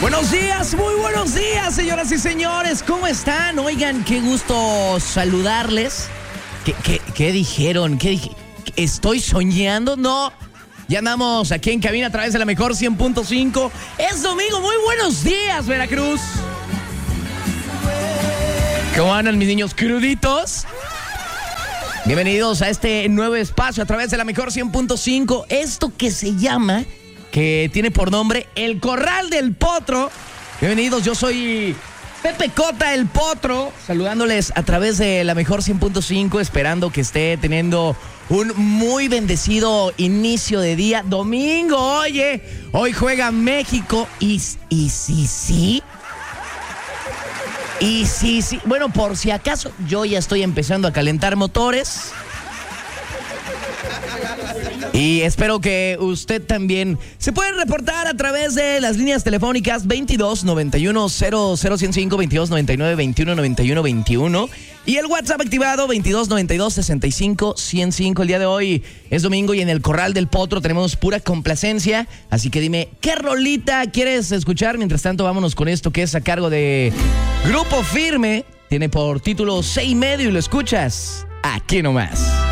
Buenos días, muy buenos días, señoras y señores. ¿Cómo están? Oigan, qué gusto saludarles. ¿Qué dijeron? ¿Estoy soñando? No. Ya andamos aquí en cabina a través de la mejor 100.5. Es domingo. Muy buenos días, Veracruz. ¿Cómo andan mis niños cruditos? Bienvenidos a este nuevo espacio a través de la mejor 100.5. Esto que se llama, que tiene por nombre El Corral del Potro. Bienvenidos, yo soy Pepe Cota el Potro, saludándoles a través de la mejor 100.5, esperando que esté teniendo un muy bendecido inicio de día. Domingo, oye, hoy juega México y sí. Bueno, por si acaso, yo ya estoy empezando a calentar motores. Y espero que usted también se puede reportar a través de las líneas telefónicas 22 91 00 105, 22 99 21 91 21 y el WhatsApp activado 22 92 65 105. El día de hoy es domingo y en el Corral del Potro tenemos pura complacencia, así que dime, ¿qué rolita quieres escuchar? Mientras tanto, vámonos con esto que es a cargo de Grupo Firme. Tiene por título 6 y medio y lo escuchas aquí nomás.